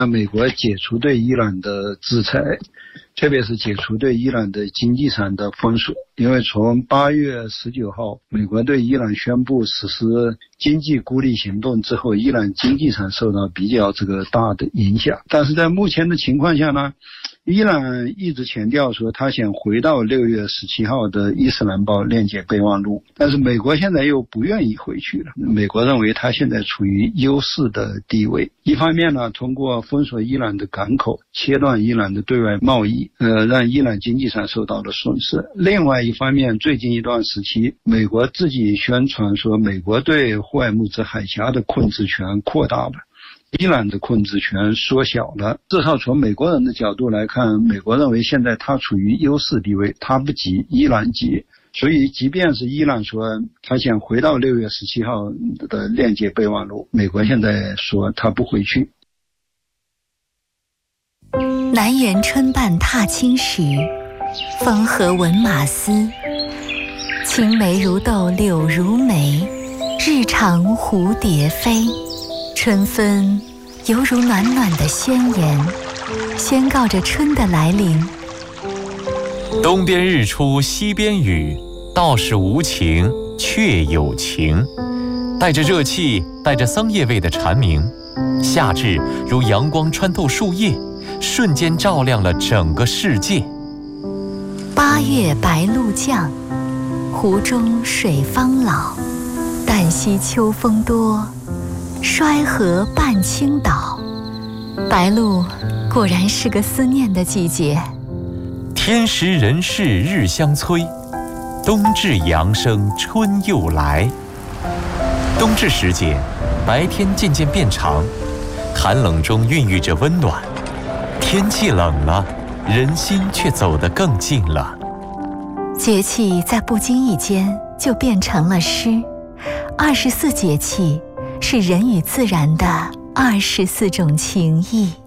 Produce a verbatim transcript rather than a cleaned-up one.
美国解除对伊朗的制裁，特别是解除对伊朗的经济上的封锁。因为从八月十九号，美国对伊朗宣布实施经济孤立行动之后，伊朗经济上受到比较这个大的影响。但是在目前的情况下呢，伊朗一直强调说他想回到六月十七号的伊斯兰堡链接备忘录，但是美国现在又不愿意回去了。美国认为他现在处于优势的地位，一方面呢，通过封锁伊朗的港口，切断伊朗的对外贸易，呃，让伊朗经济上受到了损失。另外一方面，最近一段时期，美国自己宣传说美国对霍尔木兹海峡的控制权扩大了，伊朗的控制权缩小了。至少从美国人的角度来看，美国认为现在他处于优势地位，他不急，伊朗急。所以即便是伊朗说他想回到六月十七号的链接备忘录，美国现在说他不回去。 南园春半踏青时，风和闻马嘶。青梅如豆柳如眉，日长蝴蝶飞。春分犹如暖暖的宣言，宣告着春的来临。 东边日出西边雨，道是无晴却有晴。带着热气，带着桑叶味的蝉鸣，夏至如阳光穿透树叶，瞬间照亮了整个世界。 八月白露降，湖中水方老。旦夕秋风多，衰荷半倾倒。白露果然是个思念的季节。 天时人事日相催，冬至阳生春又来。冬至时节，白天渐渐变长，寒冷中孕育着温暖。天气冷了，人心却走得更近了。 节气在不经意间就变成了诗。二十四节气是人与自然的二十四种情谊。